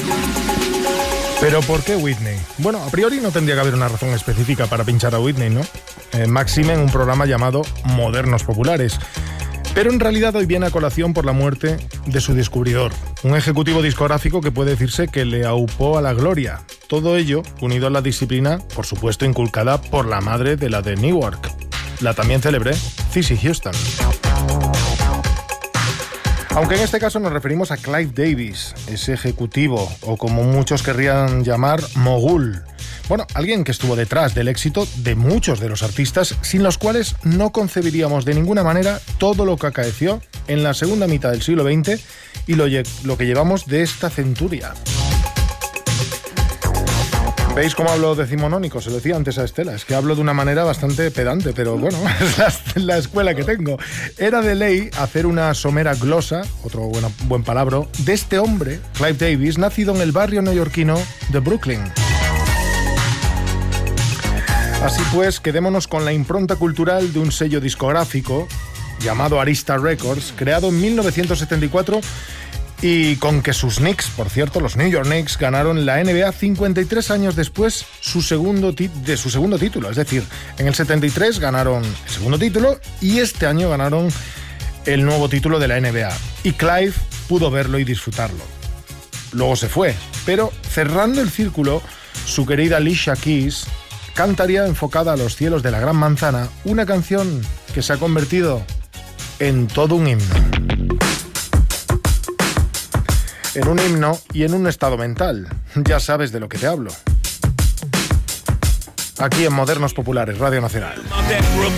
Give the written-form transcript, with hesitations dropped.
¿Pero por qué Whitney? Bueno, a priori no tendría que haber una razón específica para pinchar a Whitney, ¿no? Máxime en un programa llamado Modernos Populares. Pero en realidad hoy viene a colación por la muerte de su descubridor, un ejecutivo discográfico que puede decirse que le aupó a la gloria. Todo ello unido a la disciplina, por supuesto inculcada por la madre de la de Newark, la también célebre Cissy Houston. Aunque en este caso nos referimos a Clive Davis, ese ejecutivo, o como muchos querrían llamar, mogul. Bueno, alguien que estuvo detrás del éxito de muchos de los artistas sin los cuales no concebiríamos de ninguna manera todo lo que acaeció en la segunda mitad del siglo XX y lo que llevamos de esta centuria. ¿Veis cómo hablo decimonónico? Se lo decía antes a Estela, es que hablo de una manera bastante pedante, pero bueno, es la escuela que tengo. Era de ley hacer una somera glosa, otro buen palabra, de este hombre, Clive Davis, nacido en el barrio neoyorquino de Brooklyn. Así pues, quedémonos con la impronta cultural de un sello discográfico llamado Arista Records, creado en 1974 y con que sus Knicks, por cierto, los New York Knicks, ganaron la NBA 53 años después de su segundo título. Es decir, en el 73 ganaron el segundo título y este año ganaron el nuevo título de la NBA. Y Clive pudo verlo y disfrutarlo. Luego se fue, pero cerrando el círculo, su querida Alicia Keys cantaría enfocada a los cielos de la Gran Manzana una canción que se ha convertido en todo un himno. En un himno y en un estado mental. Ya sabes de lo que te hablo. Aquí en Modernos Populares, Radio Nacional.